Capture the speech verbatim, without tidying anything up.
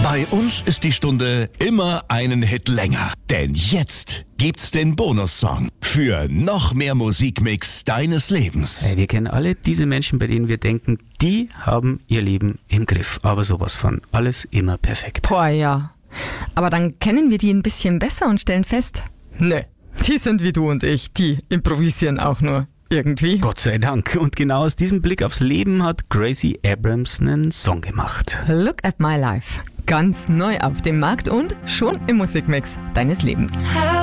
Bei uns ist die Stunde immer einen Hit länger. Denn jetzt gibt's den Bonussong für noch mehr Musikmix deines Lebens. Hey, wir kennen alle diese Menschen, bei denen wir denken, die haben ihr Leben im Griff. Aber sowas von. Alles immer perfekt. Boah, ja. Aber dann kennen wir die ein bisschen besser und stellen fest, nö, die sind wie du und ich, die improvisieren auch nur. Irgendwie. Gott sei Dank. Und genau aus diesem Blick aufs Leben hat Gracie Abrams einen Song gemacht. Look at my life. Ganz neu auf dem Markt und schon im Musikmix deines Lebens.